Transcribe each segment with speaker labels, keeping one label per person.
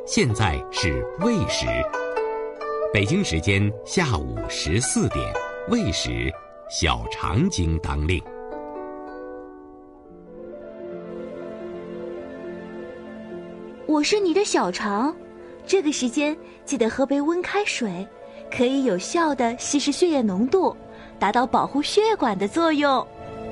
Speaker 1: 现在是未时，北京时间下午14点，未时，小长今当令。
Speaker 2: 我是你的小肠，这个时间记得喝杯温开水，可以有效地稀释血液浓度，达到保护血管的作用。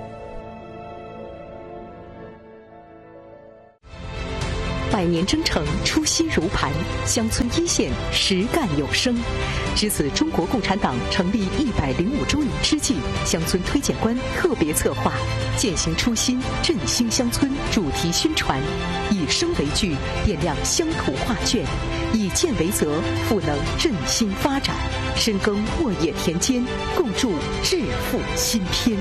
Speaker 3: 百年征程，初心如磐，乡村一线实干有声。值此中国共产党成立105周年之际，乡村推荐官特别策划“践行初心，振兴乡村”主题宣传，以声为剧，点亮乡土画卷；以建为则，赋能振兴发展，深耕沃野田间，共筑致富新篇。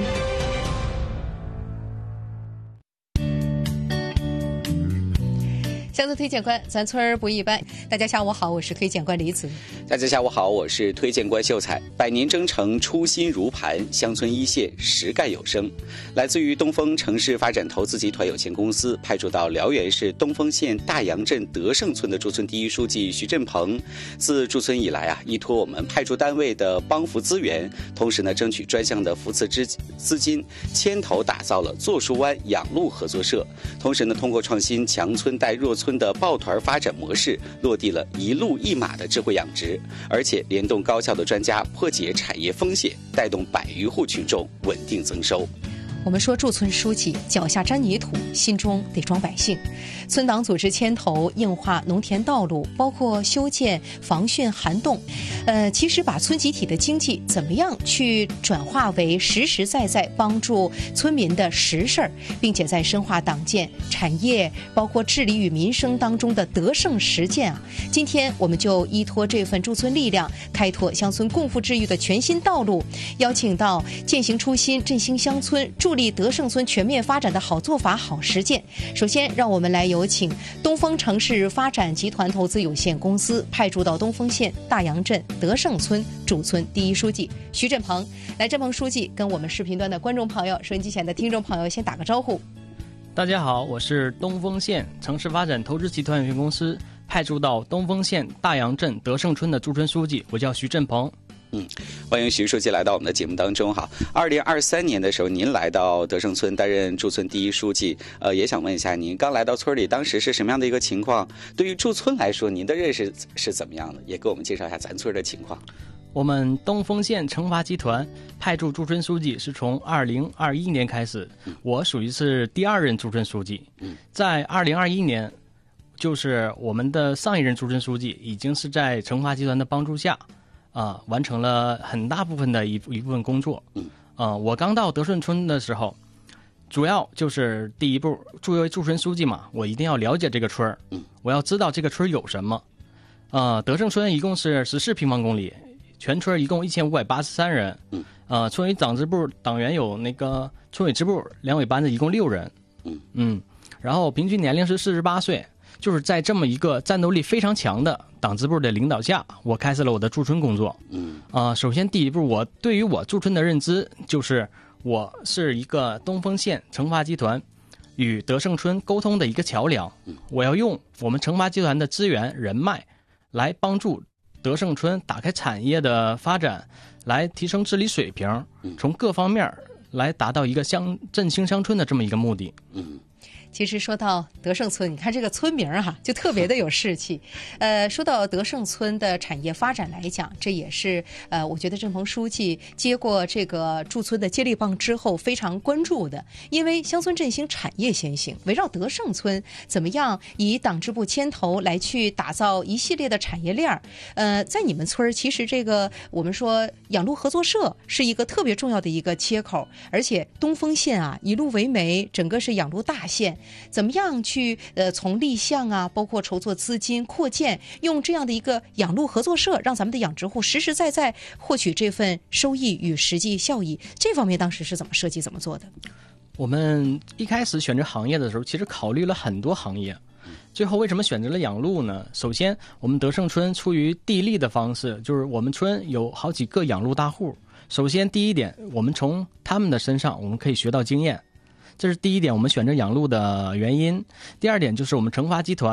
Speaker 4: 乡村推荐官，咱村儿不一般。大家下午好，我是推荐官李子。
Speaker 5: 大家下午好，我是推荐官秀才。百年征程，初心如磐，乡村一线实干有声。来自于东风城市发展投资集团有限公司派驻到辽源市东丰县大杨镇德胜村的驻村第一书记徐振鹏，自驻村以来依托我们派驻单位的帮扶资源，同时争取专项的扶持资金，牵头打造了坐树湾养鹿合作社。同时通过创新强村带弱村的抱团发展模式，落地了一鹿一马的智慧养殖，而且联动高校的专家破解产业风险，带动100余户群众稳定增收。
Speaker 4: 我们说驻村书记脚下沾泥土，心中得装百姓。村党组织牵头硬化农田道路，包括修建防汛涵洞。其实把村集体的经济怎么样去转化为实实在在帮助村民的实事儿，并且在深化党建、产业，包括治理与民生当中的德胜实践今天我们就依托这份驻村力量，开拓乡村共富治愈的全新道路，邀请到践行初心、振兴乡村、助力德胜村全面发展的好做法、好实践。首先，让我们来有请东风城市发展集团投资有限公司派驻到东丰县大杨镇德胜村驻村第一书记徐振鹏。来，振鹏书记跟我们视频端的观众朋友、收音机前的听众朋友先打个招呼。
Speaker 6: 大家好，我是东丰县城市发展投资集团有限公司派驻到东丰县大杨镇德胜村的驻村书记，我叫徐振鹏。
Speaker 5: 欢迎徐书记来到我们的节目当中。2023年的时候，您来到德胜村担任驻村第一书记，也想问一下您刚来到村里，当时是什么样的一个情况？对于驻村来说，您的认识是怎么样的？也给我们介绍一下咱村的情况。
Speaker 6: 我们东丰县城发集团派驻驻村书记是从2021年开始，我属于是第2任驻村书记。在2021年，就是我们的上一任驻村书记已经是在城发集团的帮助下完成了很大部分的一部分工作。我刚到德胜村的时候，主要就是第一步，作为驻村书记嘛，我一定要了解这个村我要知道这个村有什么。德胜村一共是14平方公里，全村一共1583人。村委党支部党员有那个村委支部两委班子一共6人。然后平均年龄是48岁。就是在这么一个战斗力非常强的党支部的领导下，我开始了我的驻村工作。首先第一步，我对于我驻村的认知就是我是一个东丰县城发集团与德胜村沟通的一个桥梁。我要用我们城发集团的资源人脉来帮助德胜村打开产业的发展，来提升治理水平，从各方面来达到一个振兴乡村的这么一个目的。
Speaker 4: 其实说到德胜村，你看这个村名就特别的有士气。说到德胜村的产业发展来讲，这也是我觉得振鹏书记接过这个驻村的接力棒之后非常关注的，因为乡村振兴产业先行，围绕德胜村怎么样以党支部牵头来去打造一系列的产业链在你们村其实这个我们说养鹿合作社是一个特别重要的一个切口，而且东丰县以鹿为媒，整个是养鹿大县。怎么样去从立项包括筹措资金扩建，用这样的一个养鹿合作社，让咱们的养殖户实实在在获取这份收益与实际效益，这方面当时是怎么设计怎么做的？
Speaker 6: 我们一开始选择行业的时候，其实考虑了很多行业，最后为什么选择了养鹿呢？首先我们德胜村出于地利的方式，就是我们村有好几个养鹿大户，首先第一点，我们从他们的身上我们可以学到经验，这是第一点我们选择养鹿的原因。第二点就是我们城发集团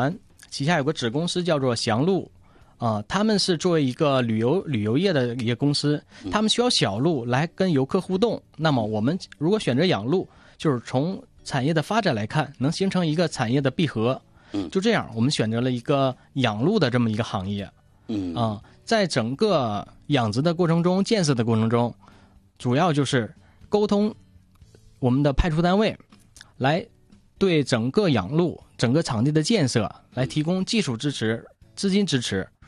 Speaker 6: 旗下有个子公司叫做祥鹿，他们是作为一个旅游业的一个公司，他们需要小鹿来跟游客互动。那么我们如果选择养鹿，就是从产业的发展来看，能形成一个产业的闭合。就这样，我们选择了一个养鹿的这么一个行业。在整个养殖的过程中、建设的过程中，主要就是沟通我们的派出单位，来对整个养鹿、整个场地的建设来提供技术支持、资金支持。